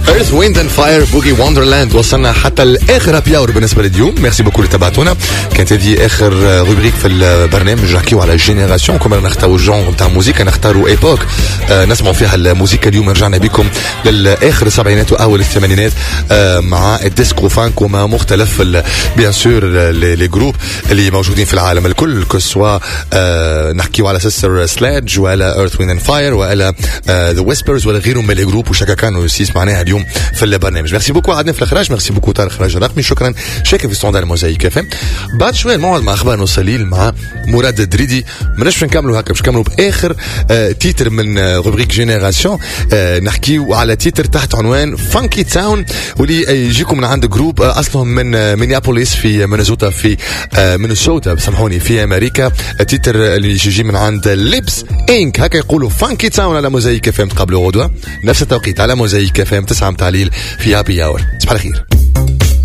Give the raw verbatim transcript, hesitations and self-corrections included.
Earth, Wind and Fire, Boogie Wonderland. وصلنا حتى الآخر هابي اور بالنسبة لليوم. ميرسي بوكو اللي تبعتونا. كانت هذه آخر روبريك في البرنامج نحكيو على جينيراسيون. كما نختاروا الجونغ نتاع موسيقى نختاروا ايبوك آه نسمعوا فيها الموسيقى. اليوم رجعنا بكم للآخر السبعينات وأول الثمانينات آه مع الديسكو فانك ومع مختلف بيان سور لي جروب اللي موجودين في العالم الكل كسوا آه نحكيو على سيستر سلاج ولا ايرث ويند اند فاير ولا ذا ويسبرز ولا غيرهم من لي جروب وشكا كانوا يسيس معناها اليوم في البرنامج. ميرسي بوكو عدنا في الاخراج. ميرسي بوكو طارق خراج الرقمي. شكرا شاكر في ستوندار الموزايك اف ام. بعد شويه الموعد مع اخبار نوصليل مع مراد الدريدي. ماناش نكملوا هكا باش نكملوا باخر آه تيتر من آه روبريك جينيراسيون. آه نحكيو على تيتر تحت عنوان فانكي تاون واللي يجيكم من عند جروب آه اصلهم من آه مينيابوليس في مينيسوتا في آه مينيسوتا سامحوني في امريكا. التيتر اللي يجي من عند ليبس انك هكا يقولوا فانكي تاون على موزايك اف ام. تقابلوا غدوه نفس التوقيت على موزايك اف ام تسعة متاع الليل في هابي اور. صباح الخير.